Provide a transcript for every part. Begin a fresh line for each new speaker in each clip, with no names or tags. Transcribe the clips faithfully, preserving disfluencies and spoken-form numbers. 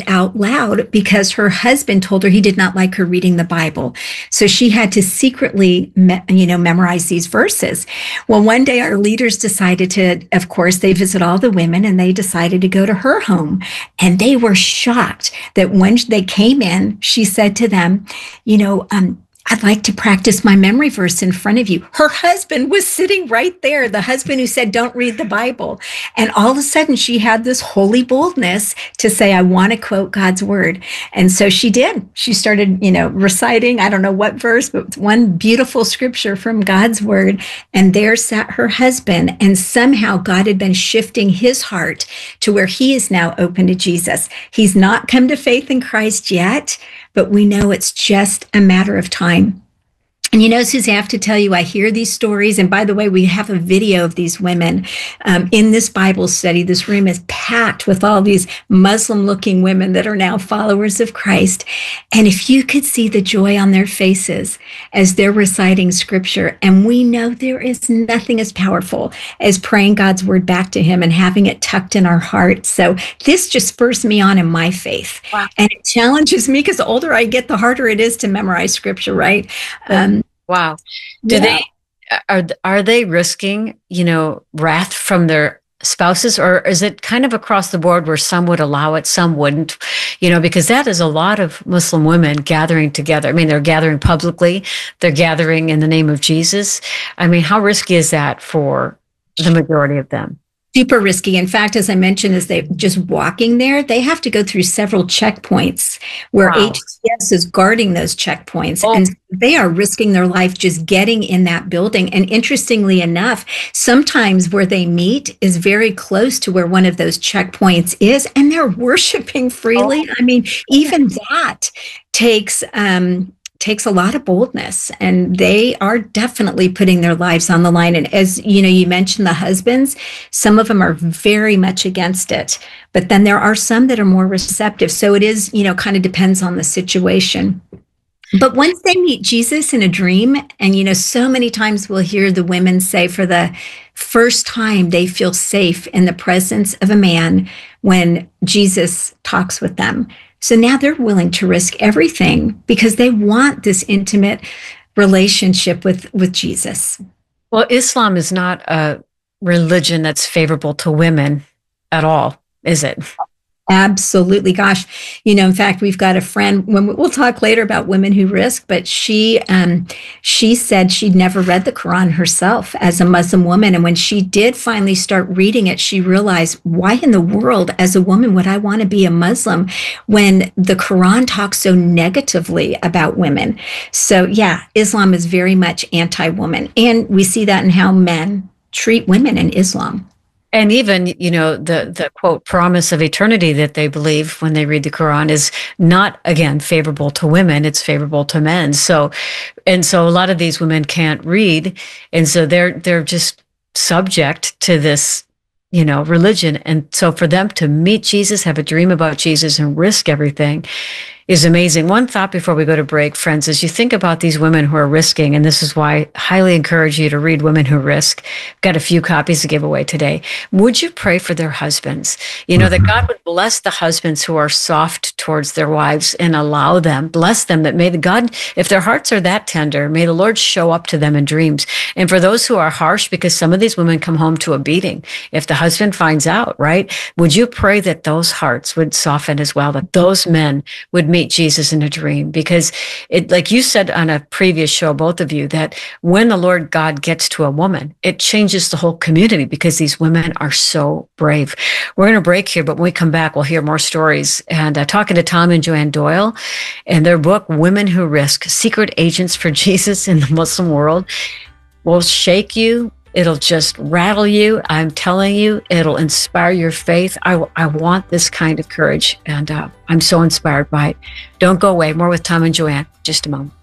out loud because her husband told her he did not like her reading the Bible. So she had to secretly, me- you know, memorize these verses. Well, one day our leaders decided to, of course, they visit all the women and they decided to go to her home. And they were shocked that when they came in, she said to them, you know, um, I'd like to practice my memory verse in front of you. Her husband was sitting right there, the husband who said, don't read the Bible. And all of a sudden she had this holy boldness to say, I want to quote God's word. And so she did. She started, you know, reciting, I don't know what verse, but one beautiful scripture from God's word. And there sat her husband. And somehow God had been shifting his heart to where he is now open to Jesus. He's not come to faith in Christ yet, but we know it's just a matter of time. And you know, Susie, I have to tell you, I hear these stories. And by the way, we have a video of these women um, in this Bible study. This room is packed with all these Muslim-looking women that are now followers of Christ. And if you could see the joy on their faces as they're reciting scripture, and we know there is nothing as powerful as praying God's word back to him and having it tucked in our heart. So this just spurs me on in my faith. Wow. And it challenges me because the older I get, the harder it is to memorize scripture, right? Um,
Wow. Do yeah. they, are, are they risking, you know, wrath from their spouses, or is it kind of across the board where some would allow it, some wouldn't, you know, because that is a lot of Muslim women gathering together. I mean, they're gathering publicly, they're gathering in the name of Jesus. I mean, how risky is that for the majority of them?
Super risky. In fact, as I mentioned, as they just walking there, they have to go through several checkpoints where
Wow.
H T S is guarding those checkpoints.
Oh.
And they are risking their life just getting in that building. And interestingly enough, sometimes where they meet is very close to where one of those checkpoints is, and they're worshiping freely.
Oh.
I mean, even that takes, um, takes a lot of boldness, and they are definitely putting their lives on the line. And as you know, you mentioned the husbands, some of them are very much against it, but then there are some that are more receptive. So it is, you know, kind of depends on the situation. But once they meet Jesus in a dream, and, you know, so many times we'll hear the women say for the first time they feel safe in the presence of a man when Jesus talks with them. So now they're willing to risk everything because they want this intimate relationship with, with Jesus.
Well, Islam is not a religion that's favorable to women at all, is it?
Absolutely. Gosh, you know, in fact, we've got a friend, when we'll talk later about women who risk, but she, um, she said she'd never read the Quran herself as a Muslim woman. And when she did finally start reading it, she realized, why in the world as a woman would I want to be a Muslim when the Quran talks so negatively about women? So yeah, Islam is very much anti-woman. And we see that in how men treat women in Islam.
And even, you know, the, the quote, promise of eternity that they believe when they read the Quran is not, again, favorable to women. It's favorable to men. So, and so a lot of these women can't read. And so they're, they're just subject to this, you know, religion. And so for them to meet Jesus, have a dream about Jesus, and risk everything is amazing. One thought before we go to break, friends, as you think about these women who are risking, and this is why I highly encourage you to read Women Who Risk. I've got a few copies to give away today. Would you pray for their husbands? You know, that God would bless the husbands who are soft towards their wives and allow them, bless them, that may the God, if their hearts are that tender, may the Lord show up to them in dreams. And for those who are harsh, because some of these women come home to a beating, if the husband finds out, right? Would you pray that those hearts would soften as well, that those men would meet Jesus in a dream? Because it, like you said on a previous show, both of you, that when the Lord God gets to a woman, it changes the whole community because these women are so brave. We're going to break here, but when we come back, we'll hear more stories. And uh, talking to Tom and Joanne Doyle and their book, Women Who Risk, Secret Agents for Jesus in the Muslim World, will shake you. It'll just rattle you. I'm telling you, it'll inspire your faith. I, I want this kind of courage, and uh, I'm so inspired by it. Don't go away. More with Tom and Joanne. Just a moment.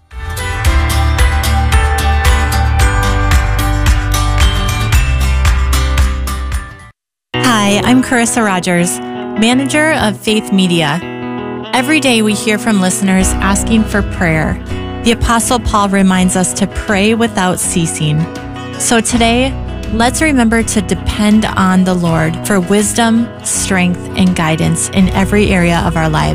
Hi, I'm Carissa Rogers, manager of Faith Media. Every day we hear from listeners asking for prayer. The Apostle Paul reminds us to pray without ceasing. So today, let's remember to depend on the Lord for wisdom, strength, and guidance in every area of our lives.